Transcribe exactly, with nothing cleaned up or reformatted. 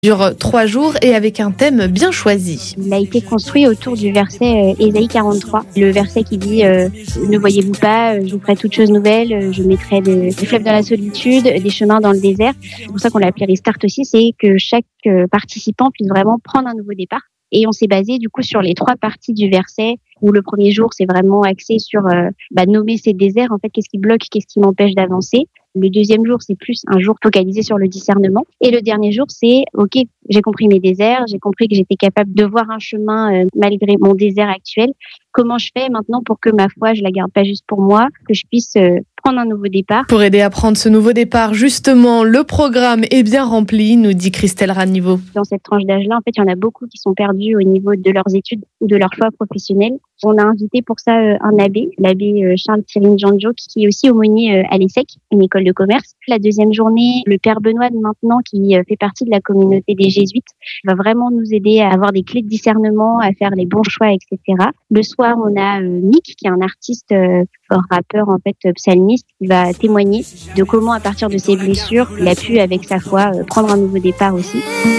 Dure trois jours et avec un thème bien choisi. Il a été construit autour du verset euh, Ésaïe quarante-trois, le verset qui dit euh, « Ne voyez-vous pas, euh, je vous ferai toutes choses nouvelles, euh, je mettrai des, des fleuves dans la solitude, des chemins dans le désert ». C'est pour ça qu'on l'a appelé Restart aussi, c'est que chaque euh, participant puisse vraiment prendre un nouveau départ. Et on s'est basé du coup sur les trois parties du verset, où le premier jour, c'est vraiment axé sur euh, bah, nommer ces déserts, en fait, qu'est-ce qui bloque, qu'est-ce qui m'empêche d'avancer. Le deuxième jour, c'est plus un jour focalisé sur le discernement. Et le dernier jour, c'est « Ok, j'ai compris mes déserts, j'ai compris que j'étais capable de voir un chemin euh, malgré mon désert actuel. Comment je fais maintenant pour que ma foi, je la garde pas juste pour moi, que je puisse euh, prendre un nouveau départ ?» Pour aider à prendre ce nouveau départ, justement, le programme est bien rempli, nous dit Christelle Raniveau. Dans cette tranche d'âge-là, en fait, il y en a beaucoup qui sont perdus au niveau de leurs études ou de leur choix professionnel. On a invité pour ça euh, un abbé, l'abbé euh, Charles Thierry Njanjo, qui est aussi aumônier euh, à l'ESSEC, une école de commerce. La deuxième journée, le père Benoît de maintenant, qui euh, fait partie de la communauté des jésuites, va vraiment nous aider à avoir des clés de discernement, à faire les bons choix, et cetera. Le soir, on a euh, Mick, qui est un artiste, euh, rappeur, en fait, psalmiste, qui va témoigner de comment, à partir de ses blessures, il a pu, avec sa foi, euh, prendre un nouveau départ aussi.